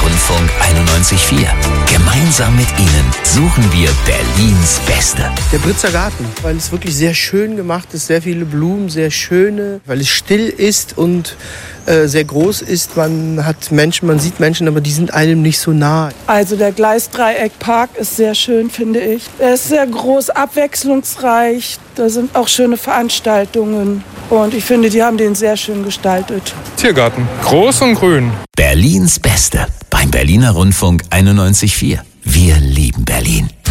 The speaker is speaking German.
Rundfunk 91.4. Gemeinsam mit Ihnen suchen wir Berlins Beste. Der Britzer Garten, weil es wirklich sehr schön gemacht ist, sehr viele Blumen, sehr schöne, weil es still ist und sehr groß ist. Man sieht Menschen, aber die sind einem nicht so nah. Also der Gleisdreieck-Park ist sehr schön, finde ich. Er ist sehr groß, abwechslungsreich. Da sind auch schöne Veranstaltungen. Und ich finde, die haben den sehr schön gestaltet. Tiergarten, groß und grün. Berlins Beste beim Berliner Rundfunk 91.4. Wir lieben Berlin.